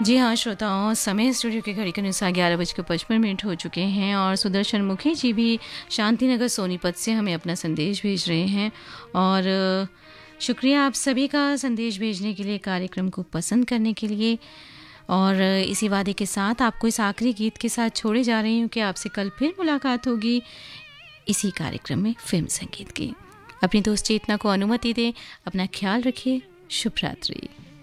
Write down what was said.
जी हाँ श्रोताओं, समय स्टूडियो के घड़ी के अनुसार 11:55 हो चुके हैं और सुदर्शन मुखी जी भी शांति नगर सोनीपत से हमें अपना संदेश भेज रहे हैं। और शुक्रिया आप सभी का संदेश भेजने के लिए, कार्यक्रम को पसंद करने के लिए। और इसी वादे के साथ आपको इस आखिरी गीत के साथ छोड़े जा रही हूँ कि आपसे कल फिर मुलाकात होगी इसी कार्यक्रम में फिल्म संगीत की। अपनी दोस्त चेतना को अनुमति दें। अपना ख्याल रखिए। शुभ रात्रि।